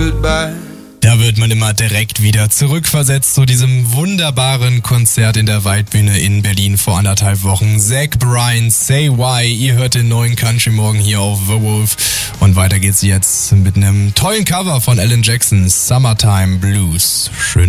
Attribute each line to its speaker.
Speaker 1: goodbye.
Speaker 2: Da wird man immer direkt wieder zurückversetzt zu diesem wunderbaren Konzert in der Waldbühne in Berlin vor 1,5 Wochen. Zach Bryan, Say Why. Ihr hört den neuen Country Morgen hier auf The Wolf. Und weiter geht's jetzt mit einem tollen Cover von Alan Jackson, Summertime Blues. Schön.